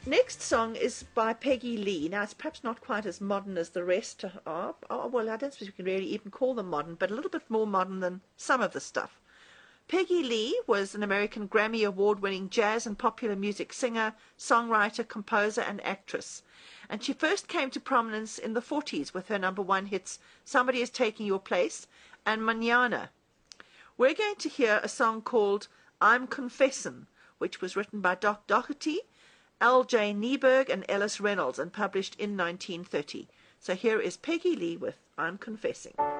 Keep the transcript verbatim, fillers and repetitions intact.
Next song is by Peggy Lee. Now, it's perhaps not quite as modern as the rest are. Oh, well, I don't suppose we can really even call them modern, but a little bit more modern than some of the stuff. Peggy Lee was an American Grammy Award-winning jazz and popular music singer, songwriter, composer, and actress. And she first came to prominence in the forties with her number one hits, Somebody Is Taking Your Place and Mañana. We're going to hear a song called I'm Confessin', which was written by Doc Doherty, L J Nieberg, and Ellis Reynolds, and published in nineteen thirty. So here is Peggy Lee with I'm Confessing.